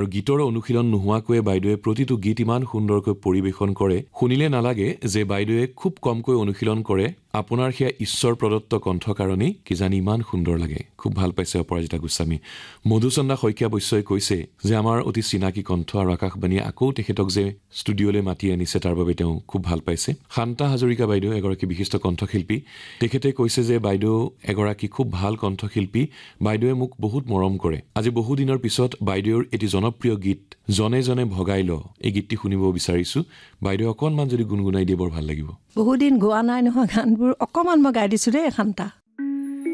গীতৰ অনুশীলন নোহোৱাকৈ বাইদেৱে প্ৰতিটো গীত ইমান সুন্দৰকৈ পৰিৱেশন কৰে শুনিলে নালাগে যে বাইদেৱে খুব কমকৈ অনুশীলন কৰে আপোনাৰ সেয়া ঈশ্বৰ প্ৰদত্ত কণ্ঠ কাৰণেই কিজানি ইমান সুন্দৰ লাগে খুব ভাল পাইছে অপৰাজিতা গোস্বামী মধুচন্দা শইকীয়া বৈশ্যই কৈছে যে আমাৰ অতি চিনাকি কণ্ঠ আৰু আকাশবাণীয়ে আকৌ তেখেতক যে ষ্টুডিঅ'লৈ মাতি আনিছে তাৰ বাবে তেওঁ খুব ভাল পাইছে শান্তা হাজৰিকা বাইদেউ এগৰাকী বিশিষ্ট কণ্ঠশিল্পী তেখেতে কৈছে যে বাইদেউ এগৰাকী খুব ভাল কণ্ঠশিল্পী বাইদেৱে মোক বহুত মৰম কৰে আজি বহু দিনৰ পিছত বাইদেউৰ এটি জনপ্ৰিয় গীত জনে জনে ভগাই ল এই গীতটি শুনিব বিচাৰিছো বাইদেউ অকণমান যদি গুণগুণাই দিয়ে বৰ ভাল লাগিব বহুদিন গোৱা নাই নহয় গানবোৰ অকণমান মই গাই দিছোঁ দেই শান্তা